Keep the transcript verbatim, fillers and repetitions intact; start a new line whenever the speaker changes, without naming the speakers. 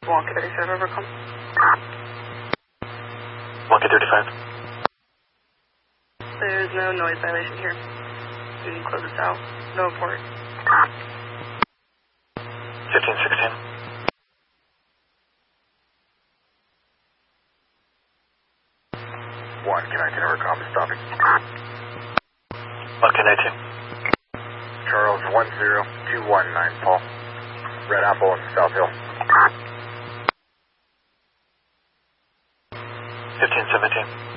Wonka thirty-five, overcome.
Wonka thirty-five.
There's no noise violation here. You can close this out. No report.
fifteen sixteen.
one, can I ten overcome, stopping.
one K nineteen.
Charles, one zero two one nine, Paul. Red Apple in South Hill.
fifteen seventeen.